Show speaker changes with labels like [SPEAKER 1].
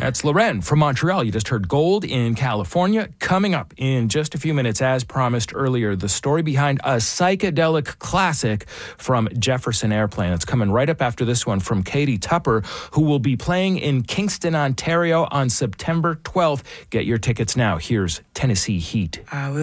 [SPEAKER 1] That's Loren from Montreal. You just heard Gold in California. Coming up in just a few minutes, as promised earlier, the story behind a psychedelic classic from Jefferson Airplane. It's coming right up after this one from Katie Tupper, who will be playing in Kingston, Ontario on September 12th. Get your tickets now. Here's Tennessee Heat.